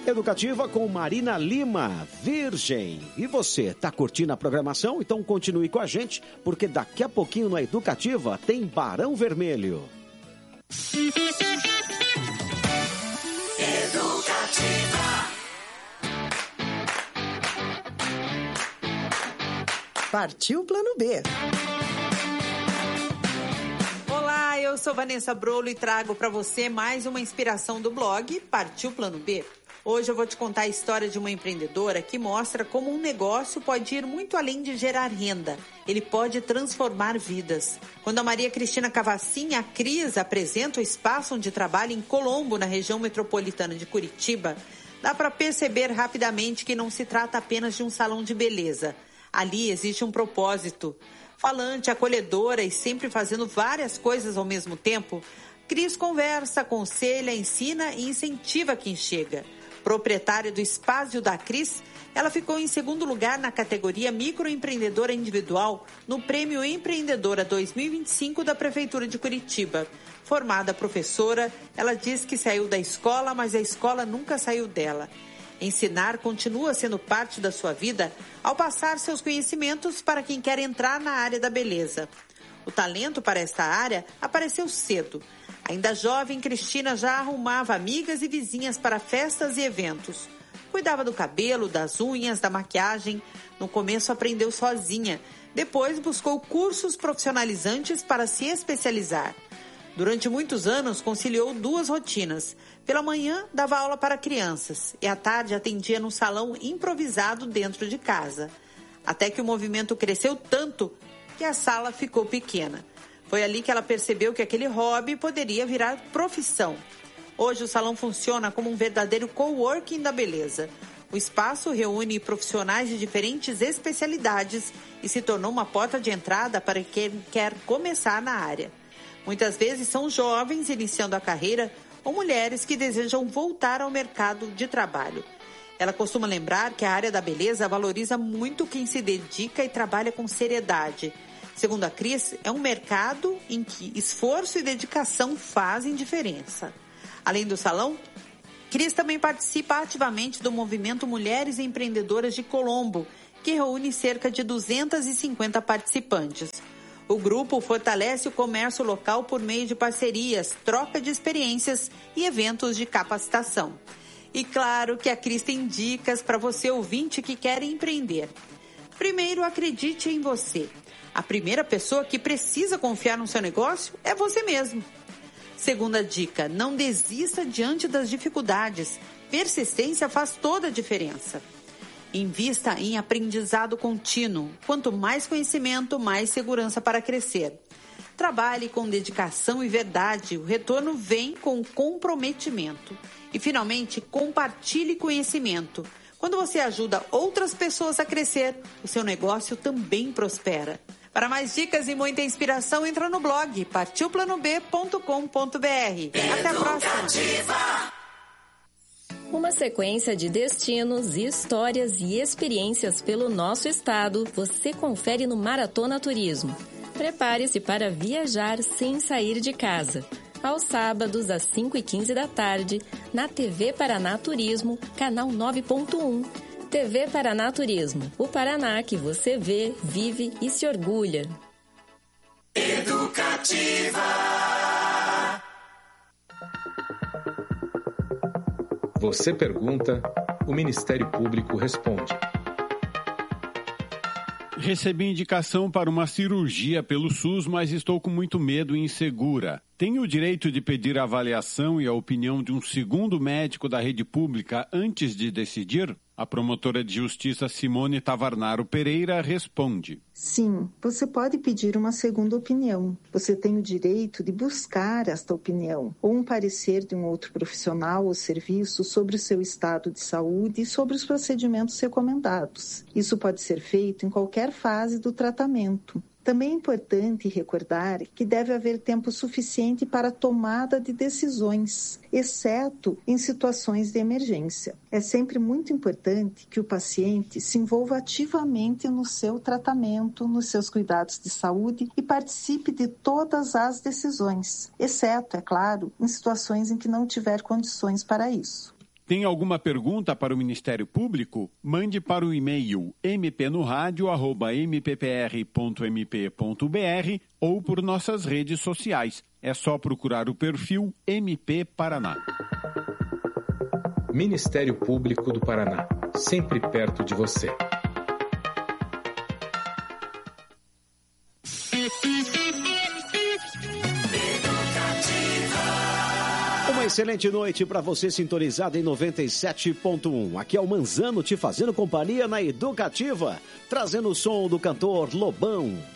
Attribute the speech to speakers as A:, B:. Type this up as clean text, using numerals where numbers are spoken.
A: Educativa com Marina Lima, Virgem. E você, tá curtindo a programação? Então continue com a gente, porque daqui a pouquinho na Educativa tem Barão Vermelho.
B: Educativa. Partiu o Plano B.
C: Olá, eu sou Vanessa Brolo e trago para você mais uma inspiração do blog Partiu Plano B. Hoje eu vou te contar a história de uma empreendedora que mostra como um negócio pode ir muito além de gerar renda. Ele pode transformar vidas. Quando a Maria Cristina Cavacin, a Cris, apresenta o espaço onde trabalha em Colombo, na região metropolitana de Curitiba, dá para perceber rapidamente que não se trata apenas de um salão de beleza. Ali existe um propósito. Falante, acolhedora e sempre fazendo várias coisas ao mesmo tempo, Cris conversa, aconselha, ensina e incentiva quem chega. Proprietária do Espaço da Cris, ela ficou em segundo lugar na categoria Microempreendedora Individual no Prêmio Empreendedora 2025 da Prefeitura de Curitiba. Formada professora, ela diz que saiu da escola, mas a escola nunca saiu dela. Ensinar continua sendo parte da sua vida ao passar seus conhecimentos para quem quer entrar na área da beleza. O talento para esta área apareceu cedo. Ainda jovem, Cristina já arrumava amigas e vizinhas para festas e eventos. Cuidava do cabelo, das unhas, da maquiagem. No começo aprendeu sozinha. Depois buscou cursos profissionalizantes para se especializar. Durante muitos anos conciliou duas rotinas. Pela manhã dava aula para crianças e à tarde atendia num salão improvisado dentro de casa. Até que o movimento cresceu tanto que a sala ficou pequena. Foi ali que ela percebeu que aquele hobby poderia virar profissão. Hoje o salão funciona como um verdadeiro coworking da beleza. O espaço reúne profissionais de diferentes especialidades e se tornou uma porta de entrada para quem quer começar na área. Muitas vezes são jovens iniciando a carreira ou mulheres que desejam voltar ao mercado de trabalho. Ela costuma lembrar que a área da beleza valoriza muito quem se dedica e trabalha com seriedade. Segundo a Cris, é um mercado em que esforço e dedicação fazem diferença. Além do salão, Cris também participa ativamente do movimento Mulheres Empreendedoras de Colombo, que reúne cerca de 250 participantes. O grupo fortalece o comércio local por meio de parcerias, troca de experiências e eventos de capacitação. E claro que a Cris tem dicas para você ouvinte que quer empreender. Primeiro, acredite em você. A primeira pessoa que precisa confiar no seu negócio é você mesmo. Segunda dica, não desista diante das dificuldades. Persistência faz toda a diferença. Invista em aprendizado contínuo. Quanto mais conhecimento, mais segurança para crescer. Trabalhe com dedicação e verdade. O retorno vem com comprometimento. E, finalmente, compartilhe conhecimento. Quando você ajuda outras pessoas a crescer, o seu negócio também prospera. Para mais dicas e muita inspiração, entra no blog partiuplanob.com.br. Até a próxima!
D: Uma sequência de destinos, histórias e experiências pelo nosso estado você confere no Maratona Turismo. Prepare-se para viajar sem sair de casa. Aos sábados, às 5h15 da tarde, na TV Paraná Turismo, canal 9.1. TV Paraná Turismo, o Paraná que você vê, vive e se orgulha.
B: Educativa.
E: Você pergunta, o Ministério Público responde.
F: Recebi indicação para uma cirurgia pelo SUS, mas estou com muito medo e insegura. Tenho o direito de pedir a avaliação e a opinião de um segundo médico da rede pública antes de decidir? A promotora de justiça Simone Tavarnaro Pereira responde.
G: Sim, você pode pedir uma segunda opinião. Você tem o direito de buscar esta opinião ou um parecer de um outro profissional ou serviço sobre o seu estado de saúde e sobre os procedimentos recomendados. Isso pode ser feito em qualquer fase do tratamento. Também é importante recordar que deve haver tempo suficiente para a tomada de decisões, exceto em situações de emergência. É sempre muito importante que o paciente se envolva ativamente no seu tratamento, nos seus cuidados de saúde e participe de todas as decisões, exceto, é claro, em situações em que não tiver condições para isso.
F: Tem alguma pergunta para o Ministério Público? Mande para o e-mail mpnoradio@mppr.mp.br ou por nossas redes sociais. É só procurar o perfil MP Paraná.
E: Ministério Público do Paraná, sempre perto de você.
A: Uma excelente noite para você sintonizado em 97.1. Aqui é o Manzano te fazendo companhia na Educativa, trazendo o som do cantor Lobão.